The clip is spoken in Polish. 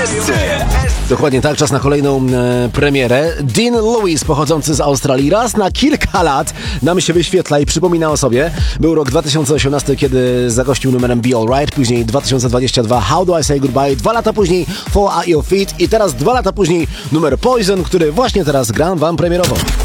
Dokładnie tak, czas na kolejną premierę. Dean Lewis, pochodzący z Australii, raz na kilka lat nam się wyświetla i przypomina o sobie. Był rok 2018, kiedy zagościł numerem Be Alright, później 2022 How Do I Say Goodbye, 2 lata później Fall at Your Feet i teraz 2 lata później numer Poison, który właśnie teraz gram wam premierowo.